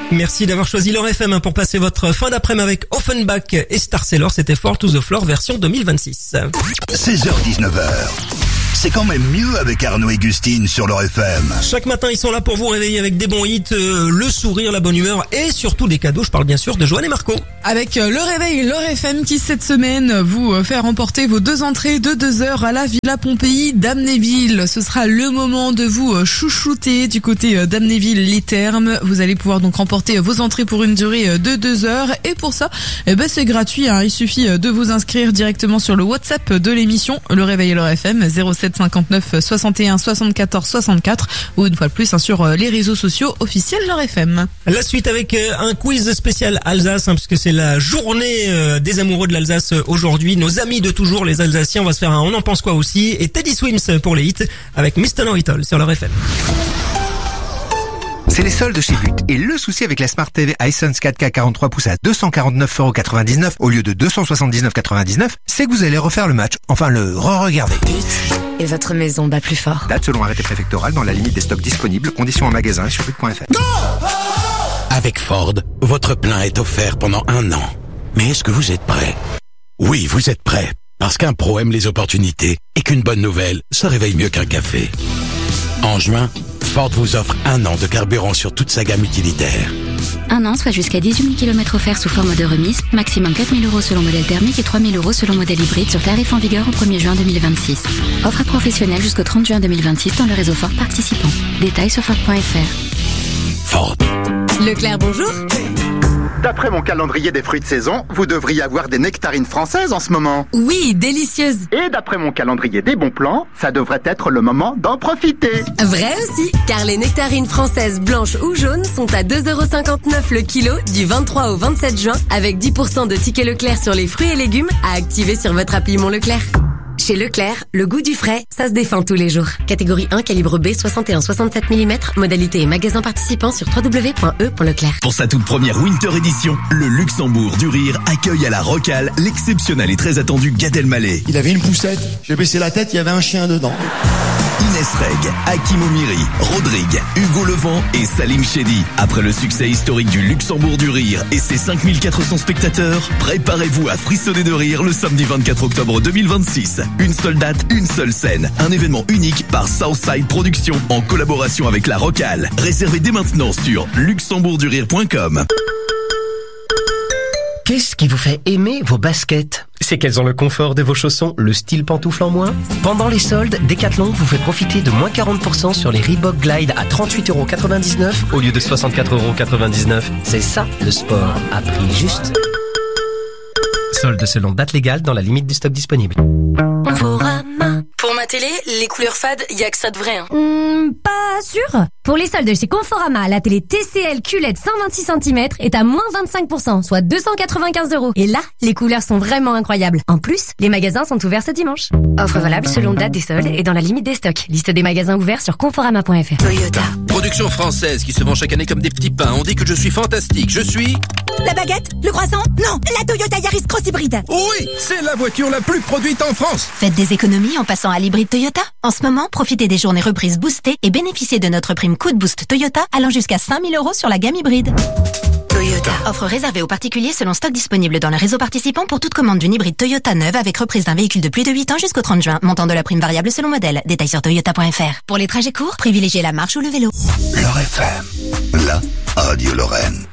Merci d'avoir choisi l'Or FM pour passer votre fin d'après-midi avec Offenbach et Star Sailor. C'était Fall to the Floor version 2026. 16h-19h. C'est quand même mieux avec Arnaud et Gustine sur l'Or FM. Chaque matin, ils sont là pour vous réveiller avec des bons hits, le sourire, la bonne humeur et surtout des cadeaux. Je parle bien sûr de Joanne et Marco. Avec le réveil l'Or FM qui cette semaine vous fait remporter vos 2 entrées de 2 heures à la Villa Pompéi d'Amnéville. Ce sera le moment de vous chouchouter du côté d'Amnéville les Thermes. Vous allez pouvoir donc remporter vos entrées pour une durée de 2 heures et pour ça, c'est gratuit. Il suffit de vous inscrire directement sur le WhatsApp de l'émission Le Réveil l'Or FM 07 59 61 74 64 ou une fois de plus sur les réseaux sociaux officiels l'Or FM. La suite avec un quiz spécial Alsace puisque c'est la journée des amoureux de l'Alsace aujourd'hui. Nos amis de toujours les Alsaciens, on va se faire un On en pense quoi aussi et Teddy Swims pour les hits avec Mr. Know-It-All sur l'Or FM. C'est les soldes chez But. Et le souci avec la Smart TV Hisense 4K 43 pouces à 249,99€ au lieu de 279,99€, c'est que vous allez refaire le match. Enfin, le re-regarder. Et votre maison bat plus fort. Date selon arrêté préfectoral dans la limite des stocks disponibles. Conditions en magasin et sur but.fr. Avec Ford, votre plein est offert pendant 1 an. Mais est-ce que vous êtes prêt? Oui, vous êtes prêt. Parce qu'un pro aime les opportunités et qu'une bonne nouvelle se réveille mieux qu'un café. En juin, Ford vous offre 1 an de carburant sur toute sa gamme utilitaire. 1 an, soit jusqu'à 18 000 km offerts sous forme de remise, maximum 4 000 € selon modèle thermique et 3 000 € selon modèle hybride sur tarif en vigueur au 1er juin 2026. Offre à professionnels jusqu'au 30 juin 2026 dans le réseau Ford participant. Détails sur Ford.fr. Ford. Leclerc, bonjour. D'après mon calendrier des fruits de saison, vous devriez avoir des nectarines françaises en ce moment. Oui, délicieuses. Et d'après mon calendrier des bons plans, ça devrait être le moment d'en profiter. Vrai aussi, car les nectarines françaises blanches ou jaunes sont à 2,59€ le kilo du 23 au 27 juin avec 10% de tickets Leclerc sur les fruits et légumes à activer sur votre appli Mon Leclerc. Chez Leclerc, le goût du frais, ça se défend tous les jours. Catégorie 1, calibre B, 61-67 mm. Modalité et magasin participant sur www.e.leclerc. Pour sa toute première Winter Edition, le Luxembourg du Rire accueille à la Rocale l'exceptionnel et très attendu Gad Elmaleh. Il avait une poussette. J'ai baissé la tête, il y avait un chien dedans. Inès Reg, Hakim Omiri, Rodrigue, Hugo Levent et Salim Chedi. Après le succès historique du Luxembourg du Rire et ses 5400 spectateurs, préparez-vous à frissonner de rire le samedi 24 octobre 2026. Une seule date, une seule scène. Un événement unique par Southside Productions en collaboration avec la Rocale. Réservez dès maintenant sur luxembourgdurire.com. Qu'est-ce qui vous fait aimer vos baskets? C'est qu'elles ont le confort de vos chaussons, le style pantoufle en moins. Pendant les soldes, Decathlon vous fait profiter de moins 40% sur les Reebok Glide à 38,99€ au lieu de 64,99€. C'est ça le sport à prix juste. Soldes selon date légale dans la limite du stock disponible. Pour ma télé, les couleurs fades, y a que ça de vrai. Pas sûr. Pour les soldes chez Conforama, la télé TCL QLED 126 cm est à moins 25%, soit 295€. Et là, les couleurs sont vraiment incroyables. En plus, les magasins sont ouverts ce dimanche. Offre valable selon date des soldes et dans la limite des stocks. Liste des magasins ouverts sur Conforama.fr. Toyota. Production française qui se vend chaque année comme des petits pains. On dit que je suis fantastique. Je suis... La baguette? Le croissant? Non, la Toyota Yaris Cross Hybride. Oui, c'est la voiture la plus produite en France. Faites des économies en passant à l'hybride Toyota. En ce moment, profitez des journées reprises boostées et bénéficiez de notre prime Coup de Boost Toyota allant jusqu'à 5 000 € sur la gamme hybride. Toyota. Offre réservée aux particuliers selon stock disponible dans le réseau participant pour toute commande d'une hybride Toyota neuve avec reprise d'un véhicule de plus de 8 ans jusqu'au 30 juin. Montant de la prime variable selon modèle. Détails sur toyota.fr. Pour les trajets courts, privilégiez la marche ou le vélo. L'Or FM, la radio Lorraine.